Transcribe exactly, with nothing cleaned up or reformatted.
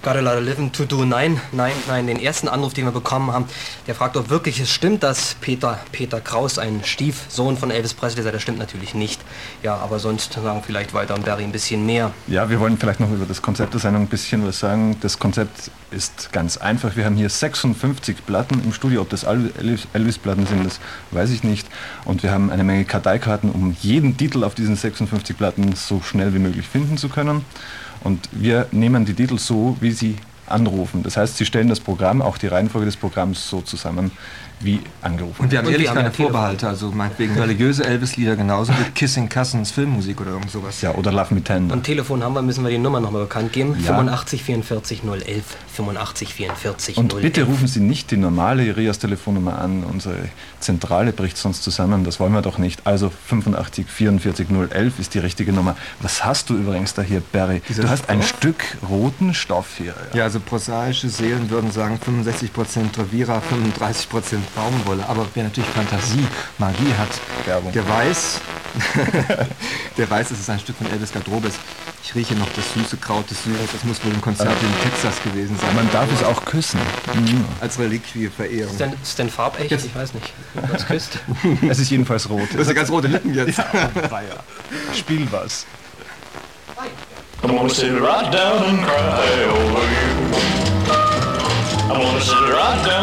Gotta Let It Live to Do. Nein, nein, nein. Den ersten Anruf, den wir bekommen haben, der fragt, ob wirklich es stimmt, dass Peter, Peter Kraus ein Stiefsohn von Elvis Presley sei. Das stimmt natürlich nicht. Ja, aber sonst sagen vielleicht weiter und Barry ein bisschen mehr. Ja, wir wollen vielleicht noch über das Konzept der Sendung ein bisschen was sagen. Das Konzept ist ganz einfach. Wir haben hier sechsundfünfzig Platten im Studio. Ob das Elvis-Platten sind, das weiß ich nicht. Und wir haben eine Menge Karteikarten, um jeden Titel auf diesen sechsundfünfzig Platten so schnell wie möglich finden zu können. Und wir nehmen die Titel so, wie sie anrufen. Das heißt, sie stellen das Programm, auch die Reihenfolge des Programms so zusammen, wie angerufen. Und wir haben Und ehrlich wir haben keine ja Telefon. Vorbehalte, also meinetwegen religiöse Elvis-Lieder genauso wie Kissing Cousins Filmmusik oder irgend sowas. Ja, oder Love Me Tender. Und Telefon haben wir, müssen wir die Nummer nochmal bekannt geben. Ja. fünfundachtzig vierundvierzig null elf. fünfundachtzig vierundvierzig Und null elf. bitte rufen Sie nicht die normale Rias-Telefonnummer an. Unsere Zentrale bricht sonst zusammen. Das wollen wir doch nicht. Also fünfundachtzig vierundvierzig null elf ist die richtige Nummer. Was hast du übrigens da hier, Barry? Dieser Du hast ein Stoff? Stück roten Stoff hier. Ja, also prosaische Seelen würden sagen fünfundsechzig Prozent Travira, fünfunddreißig Prozent Baumwolle. Aber wer natürlich Fantasie, Magie hat, Werbung. der weiß, der weiß, dass es ein Stück von Elvis Garderobe ist. Ich rieche noch das süße Kraut des Syriens. Das muss wohl ein Konzert in Texas gewesen sein. Man darf es auch küssen. Mhm. Als Reliquie Verehrung. Ist denn, ist denn farbecht? Jetzt- Ich weiß nicht. Was küsst? Es ist jedenfalls rot. Du hast ja ganz rote Lippen jetzt. Spiel was. I'm gonna sit right down and cry over you. I'm gonna sit right down